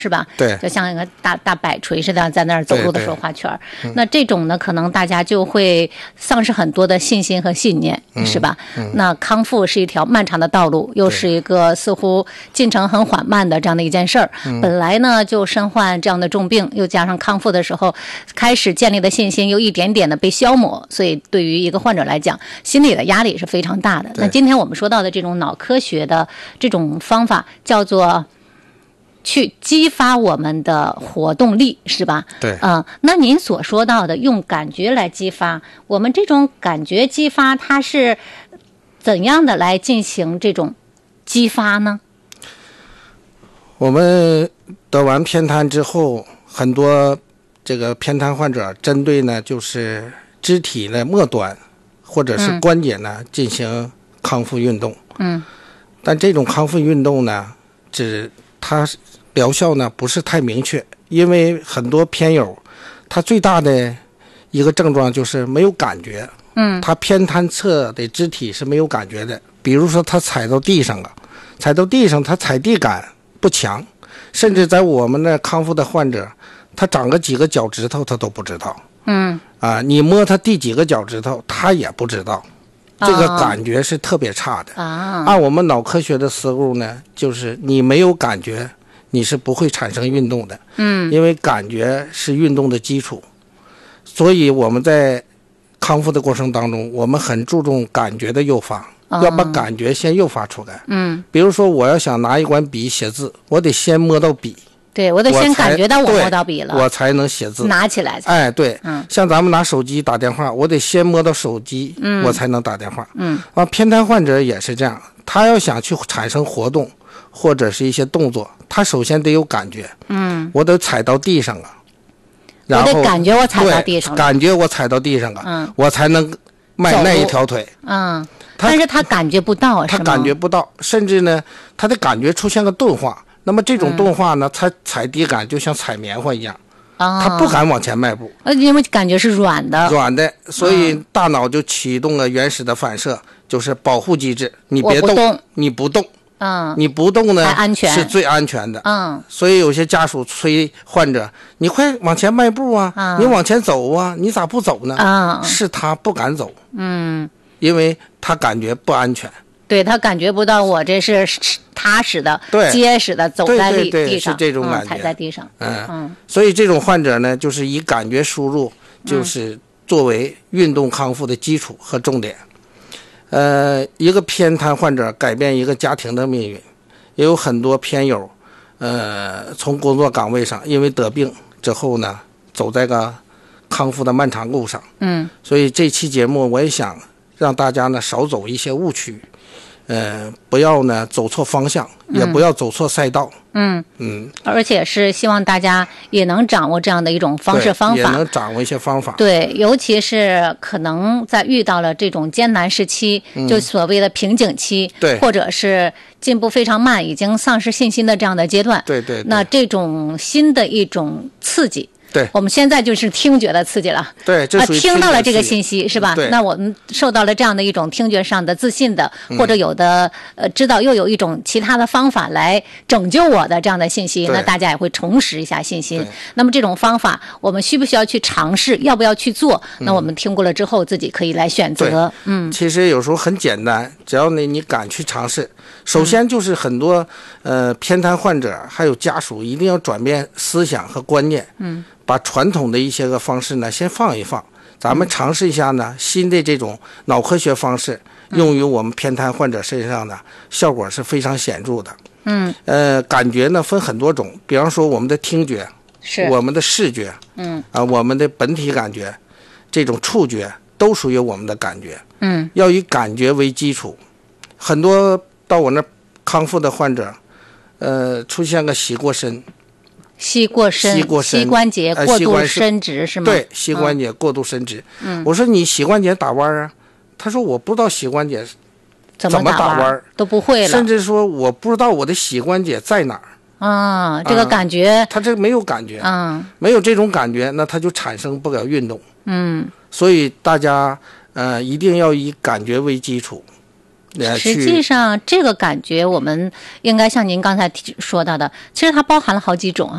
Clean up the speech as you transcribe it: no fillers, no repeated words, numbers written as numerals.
是吧？ 对， 就像一个大摆锤似的，在那儿走路的时候画圈。那这种呢，可能大家就会丧失很多的信心和信念，是吧？那康复是一条漫长的道路，又是一个似乎进程很缓慢的这样的一件事儿。本来呢就身患这样的重病，又加上康复的时候开始建立的信心又一点点的被消磨，所以对于一个患者来讲，心理的压力是非常大的。那今天我们说到的这种脑科学的这种方法叫做去激发我们的活动力，是吧？ 对。 那您所说到的用感觉来激发，我们这种感觉激发，它是怎样的来进行这种激发呢？ 我们得完偏瘫之后，很多这个偏瘫患者针对呢就是肢体的末端或者是关节呢进行康复运动。但这种康复运动呢，它疗效呢不是太明确，因为很多偏友他最大的一个症状就是没有感觉。他偏瘫侧的肢体是没有感觉的，比如说他踩到地上他踩地感不强，甚至在我们的康复的患者，他长个几个脚趾头他都不知道。你摸他第几个脚趾头他也不知道，这个感觉是特别差的。按我们脑科学的思路呢，就是你没有感觉你是不会产生运动的。因为感觉是运动的基础，所以我们在康复的过程当中，我们很注重感觉的诱发，要把感觉先诱发出来。比如说我要想拿一管笔写字，我得先摸到笔， 对，我得先感觉到我摸到笔了， 我才能写字， 拿起来才。 对。像咱们拿手机打电话，我得先摸到手机，我才能打电话。偏瘫患者也是这样，他要想去产生活动或者是一些动作，他首先得有感觉。我得踩到地上了，然后我得感觉我踩到地上了， 感觉我踩到地上了，我才能迈那一条腿。 但是他感觉不到， 他感觉不到，甚至呢，他的感觉出现个钝化。那么这种钝化呢，他踩地感就像踩棉花一样，他不敢往前迈步。 因为感觉是软的， 所以大脑就启动了原始的反射，就是保护机制。你别动，你不动。你不动呢是最安全的。所以有些家属催患者，你快往前迈步啊，你往前走啊，你咋不走呢？是他不敢走。因为他感觉不安全。 对，他感觉不到我这是踏实的、结实的走在地上， 是这种感觉， 踩在地上。 所以这种患者呢，就是以感觉输入，就是作为运动康复的基础和重点。一个偏瘫患者改变一个家庭的命运，也有很多偏友，从工作岗位上因为得病之后呢，走在个康复的漫长路上。所以这期节目我也想让大家呢少走一些误区，不要呢走错方向，也不要走错赛道。 而且是希望大家也能掌握这样的一种方式方法， 也能掌握一些方法。 对，尤其是可能在遇到了这种艰难时期，就所谓的瓶颈期， 对， 或者是进步非常慢，已经丧失信心的这样的阶段。 对， 那这种新的一种刺激。 对， 我们现在就是听觉的刺激了。 对，这属于听到了这个信息是吧？那我们受到了这样的一种听觉上的自信的，或者有的知道又有一种其他的方法来拯救我的这样的信息，那大家也会重拾一下信心。那么这种方法我们需不需要去尝试？要不要去做？那我们听过了之后自己可以来选择。 其实有时候很简单，只要你敢去尝试。首先就是很多偏瘫患者还有家属一定要转变思想和观念。把传统的一些个方式呢先放一放，咱们尝试一下呢新的这种脑科学方式，用于我们偏瘫患者身上呢效果是非常显著的。感觉呢分很多种，比方说我们的听觉， 是我们的视觉，我们的本体感觉，这种触觉都属于我们的感觉。要以感觉为基础。很多到我那康复的患者，出现个膝过伸。膝关节过度伸直是吗？对，膝关节过度伸直。我说你膝关节打弯啊？他说我不知道膝关节怎么打弯， 都不会了。 甚至说我不知道我的膝关节在哪儿。 这个感觉， 他这没有感觉。没有这种感觉，那他就产生不了运动。所以大家一定要以感觉为基础。 实际上，这个感觉我们应该像您刚才说到的，其实它包含了好几种